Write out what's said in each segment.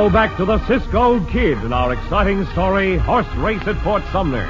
Now back to the Cisco Kid in our exciting story, Horse Race at Fort Sumner.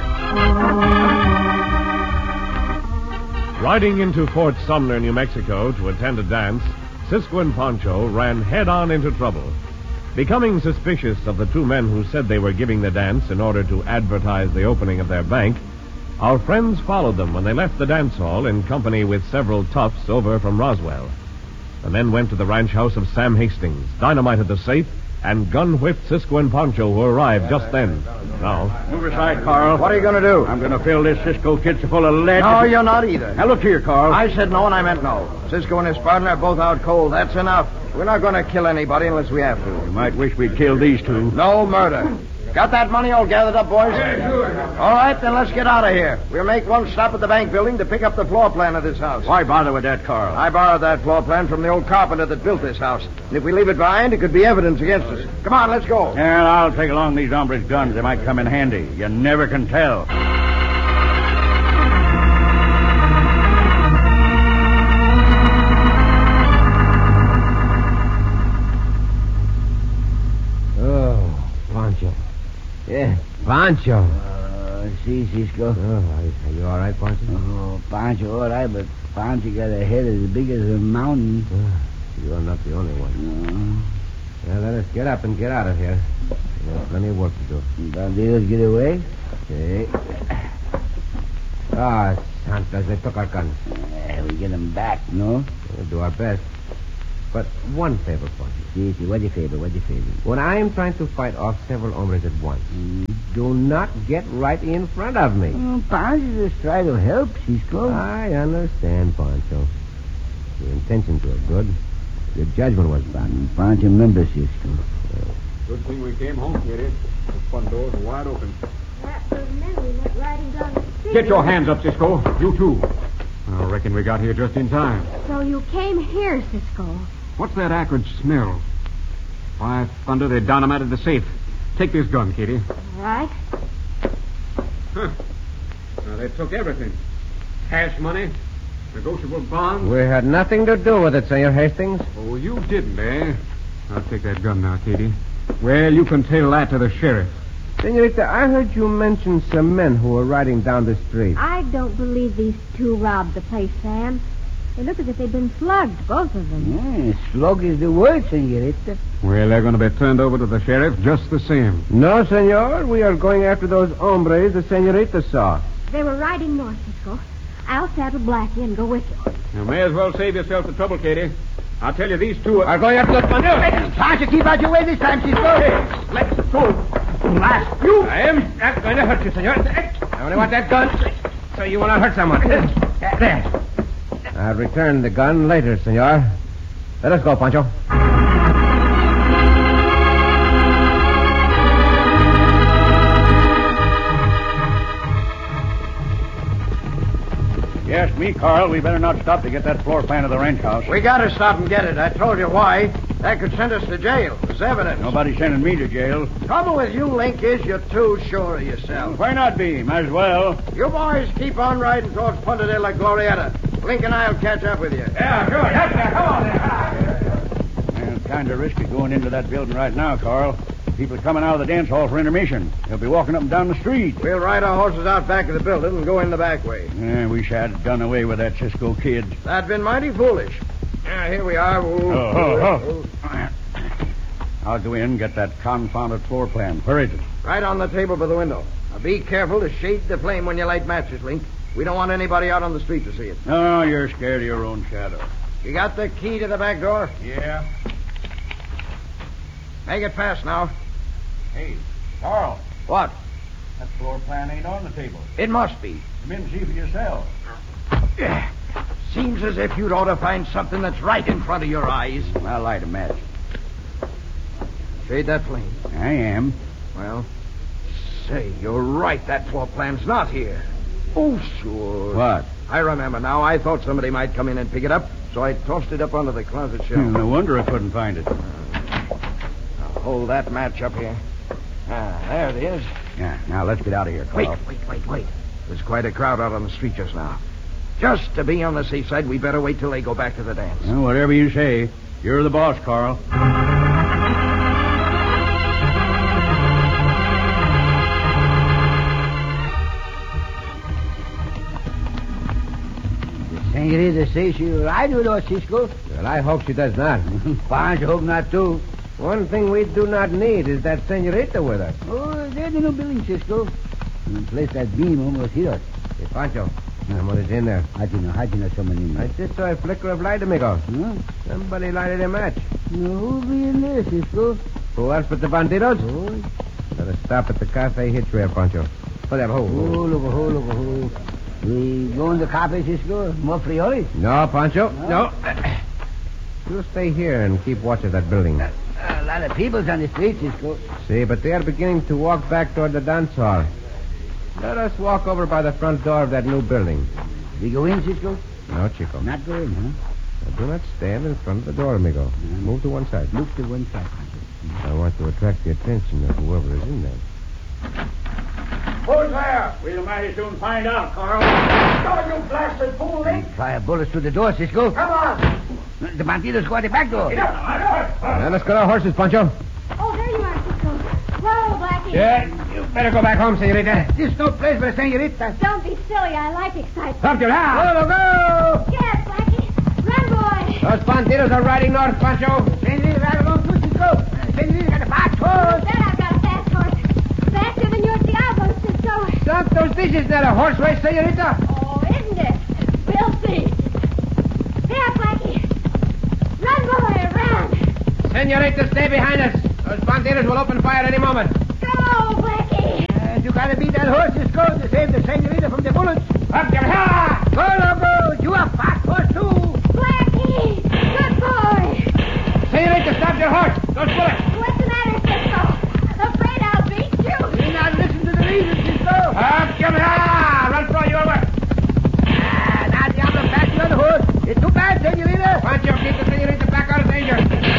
Riding into Fort Sumner, New Mexico to attend a dance, Cisco and Pancho ran head-on into trouble. Becoming suspicious of the two men who said they were giving the dance in order to advertise the opening of their bank, our friends followed them when they left the dance hall in company with several toughs over from Roswell. The men went to the ranch house of Sam Hastings, dynamited the safe, and gun-whipped Cisco and Pancho, who arrived just then. Now, move aside, Carl. What are you going to do? I'm going to fill this Cisco Kid so full of lead. No, you're not either. Now, look here, Carl. I said no, and I meant no. Cisco and his partner are both out cold. That's enough. We're not going to kill anybody unless we have to. You might wish we'd killed these two. No murder. Got that money all gathered up, boys? Yeah, sure. All right, then let's get out of here. We'll make one stop at the bank building to pick up the floor plan of this house. Why bother with that, Carl? I borrowed that floor plan from the old carpenter that built this house. And if we leave it behind, it could be evidence against us. Come on, let's go. And I'll take along these hombres' guns. They might come in handy. You never can tell. Pancho. Yeah, Pancho. See, Cisco. Are you all right, Pancho? Oh, Pancho, all right, but Pancho got a head as big as a mountain. You're not the only one. Well, let us get up and get out of here. There's plenty of work to do. Bandidos get away? Okay. Santos, they took our guns. We get them back, no? We'll do our best. But one favor, Pancho. See, what's your favor? When I am trying to fight off several hombres at once, do not get right in front of me. Pancho just try to help, Cisco. I understand, Pancho. Your intentions were good. Your judgment was bad. Pancho, remember, Cisco. Good thing we came home, Kitty. The front doors are wide open. That was men we met riding down the street. Get your hands up, Cisco. You too. I reckon we got here just in time. So you came here, Cisco. What's that acrid smell? By thunder, they dynamited the safe. Take this gun, Kitty. All right. Huh. Now, they took everything. Cash money, negotiable bonds. We had nothing to do with it, Senor Hastings. Oh, you didn't, eh? I'll take that gun now, Katie. Well, you can tell that to the sheriff. Senorita, I heard you mention some men who were riding down the street. I don't believe these two robbed the place, Sam. They look as if they'd been slugged, both of them. Slug is the word, senorita. Well, they're going to be turned over to the sheriff just the same. No, senor. We are going after those hombres the senorita saw. They were riding north, Cisco. I'll saddle Blackie and go with you. You may as well save yourself the trouble, Katie. I'll tell you, these two are going after those bandits. Pancho, keep out your way this time, Cisco. Hey, let's go. Blast you. I am not going to hurt you, senor. I only want that gun so you will not hurt someone. There. I'll return the gun later, senor. Let us go, Pancho. Yes, me, Carl. We better not stop to get that floor plan of the ranch house. We got to stop and get it. I told you why. That could send us to jail. It's evidence. Nobody's sending me to jail. Trouble with you, Link, is you're too sure of yourself. Why not be? Might as well. You boys keep on riding towards Punta de la Glorieta. Link and I'll catch up with you. Yeah, sure. Come on there. It's kind of risky going into that building right now, Carl. People are coming out of the dance hall for intermission. They'll be walking up and down the street. We'll ride our horses out back of the building and go in the back way. Yeah, wish I'd done away with that Cisco Kid. That'd been mighty foolish. Here we are. I'll go in and get that confounded floor plan. Where is it? Right on the table by the window. Now be careful to shade the flame when you light matches, Link. We don't want anybody out on the street to see it. No, you're scared of your own shadow. You got the key to the back door? Yeah. Make it fast now. Hey, Carl. What? That floor plan ain't on the table. It must be. Come in and see for yourself. Seems as if you'd ought to find something that's right in front of your eyes. I'll light a match. Shade that flame. I am. Well, say, you're right. That floor plan's not here. Oh, sure. What? I remember now. I thought somebody might come in and pick it up, so I tossed it up onto the closet shelf. No wonder I couldn't find it. I'll hold that match up here. There it is. Yeah, now let's get out of here, Carl. Wait. There's quite a crowd out on the street just now. Just to be on the safe side, we better wait till they go back to the dance. Well, whatever you say. You're the boss, Carl. They say she'll ride with us, Cisco. Well, I hope she does not. Pancho hope not, too. One thing we do not need is that senorita with us. Oh, there's no building, Cisco. Place that beam almost here. Hey, Pancho, someone is in there. How do you know someone in I there? just saw a flicker of light, amigo. Huh? Somebody lighted a match. No, who be in there, Cisco? Who else but the bandidos? Oh, Better stop at the cafe hitchway, Pancho. Oh, there, look. We go in the cafe, Cisco? More frijoles? No, Pancho. No. You stay here and keep watch of that building. A lot of people's on the street, Cisco. See, but they are beginning to walk back toward the dance hall. Let us walk over by the front door of that new building. We go in, Cisco? No, Chico. Not go in, huh? Now, do not stand in front of the door, amigo. Move to one side. Move to one side, Pancho. I want to attract the attention of whoever is in there. Who's there? We'll mighty soon find out, Carl. Oh, you blasted fool, Link. Fire bullets through the door, Cisco. Come on. The bandidos go out the back door. Now, let's get our horses, Pancho. Oh, there you are, Cisco. Whoa, Blackie. Yeah, you better go back home, senorita. This is no place for a senorita. Don't be silly. I like excitement. Stop your house. Go! Yes, Blackie. Run, boy. Those bandidos are riding north, Pancho. Senorita, right along too, Cisco. Senorita got a fast horse. Then I've got a fast horse. Faster than your Diablo, Cisco. Santos, this is not a horse race, senorita. Oh, isn't it? We'll see. Here, Blackie. Run, boy, run. Senorita, stay behind us. Those bandidos will open fire any moment. Go, Blackie. And you gotta beat that horse, Cisco, to save the senorita from the bullets. Up your ha! Go, Lobo. You a fast horse, too. Blackie. Good boy. Senorita, stop your horse. Those bullets. What's the matter, Cisco? I'm afraid I'll beat you. Do not listen to the reason, Cisco. Up your ha! Run throw you over. Now Diablo back you on the horse. It's too bad, senorita. Pancho, keep the senorita back out of danger.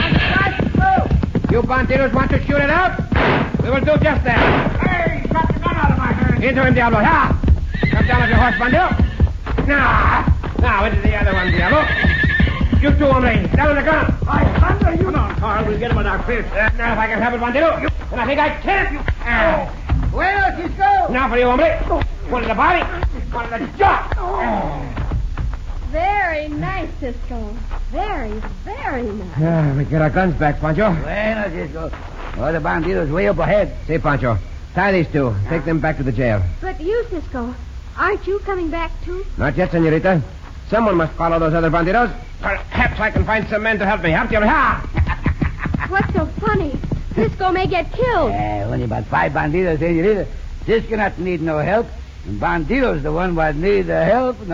You bandidos want to shoot it out? We will do just that. Hey, got the gun out of my hand. Into him, Diablo. Ha! Come down off your horse, bandido. Now, into the other one, Diablo. You two, hombre. Down on the ground. I thunder you. Come on, Carl. We'll get him on our fist. Now, if I can help it, bandido. And I think I can. Bueno, Cisco. Now for you, hombre. One in the body, one in the jaw. Very nice, Cisco. Very, very nice. We get our guns back, Pancho. Bueno, Cisco. Oh, the bandidos way up ahead. See, Pancho. Tie these two. Take them back to the jail. But you, Cisco, aren't you coming back, too? Not yet, senorita. Someone must follow those other bandidos. Perhaps I can find some men to help me. Help you. Ha! What's so funny? Cisco may get killed. Only about 5 bandidos, senorita. Cisco not need no help. And bandidos the one what need the help.